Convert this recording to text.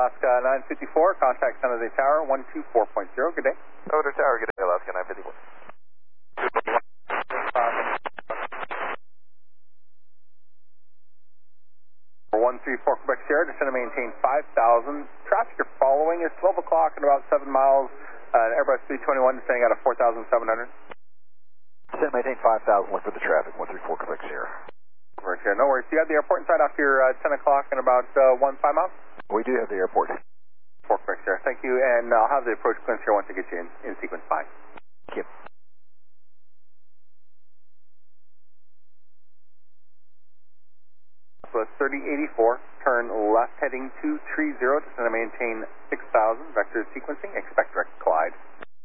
Alaska 954, contact San Jose Tower 124.0. Good day. San Jose Tower, good day, Alaska 954. 134 Quebec Sierra, descend and maintain 5,000. Traffic you're following is 12 o'clock and about 7 miles. Airbus 321 descending out of 4,700. Descend and maintain 5,000, look for the traffic, 134 Quebec Sierra. Quebec Sierra, no worries. Do you have the airport inside after your 10 o'clock and about 5 miles? We do have the airport. 4 Quebec Sierra, thank you, and I'll have the approach clearance here once I get you in sequence 5. Thank you. So it's 3084, turn left heading 230, descend and maintain 6,000, vector sequencing, expect direct glide.